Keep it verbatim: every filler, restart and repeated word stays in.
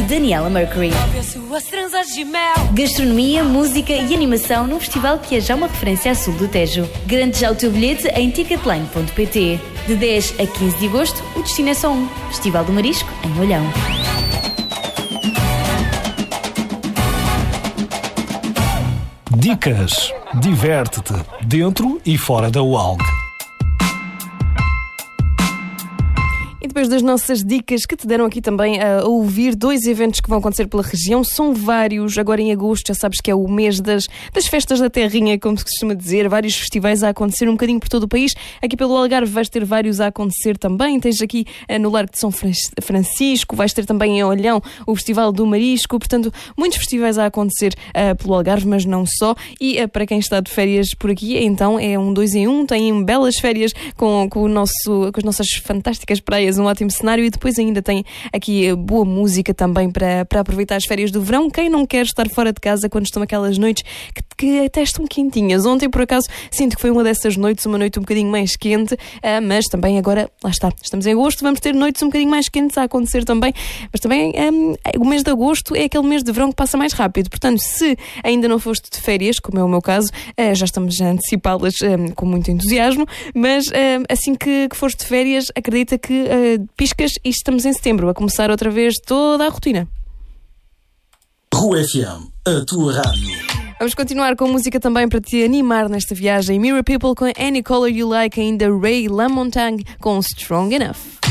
Daniela Mercury. Gastronomia, música e animação num festival que é já uma referência a sul do Tejo. Garante já o teu bilhete em ticketline ponto pt. De dez a quinze de agosto, o destino é só um. Festival do Marisco, em Olhão. Dicas. Diverte-te, dentro e fora da U A L G. E depois das nossas dicas que te deram aqui também a ouvir dois eventos que vão acontecer pela região, são vários, agora em agosto, já sabes que é o mês das, das festas da terrinha, como se costuma dizer, vários festivais a acontecer um bocadinho por todo o país. Aqui pelo Algarve vais ter vários a acontecer também, tens aqui uh, no Largo de São Francisco, vais ter também em Olhão o Festival do Marisco, portanto, muitos festivais a acontecer uh, pelo Algarve, mas não só. E uh, para quem está de férias por aqui, então é um dois em um, tem belas férias com, com, o nosso, com as nossas fantásticas praias, um ótimo cenário, e depois ainda tem aqui boa música também para, para aproveitar as férias do verão. Quem não quer estar fora de casa quando estão aquelas noites que, que até estão quentinhas? Ontem, por acaso, sinto que foi uma dessas noites, uma noite um bocadinho mais quente, uh, mas também agora, lá está, estamos em agosto, vamos ter noites um bocadinho mais quentes a acontecer também, mas também um, o mês de agosto é aquele mês de verão que passa mais rápido, portanto, se ainda não foste de férias, como é o meu caso, uh, já estamos a antecipá-las um, com muito entusiasmo, mas uh, assim que, que fores de férias, acredita que uh, piscas e estamos em setembro, a começar outra vez toda a rotina. Rua F M, a tua rádio. Vamos continuar com música também para te animar nesta viagem. Mirror People com Any Color You Like, ainda Ray LaMontagne com Strong Enough.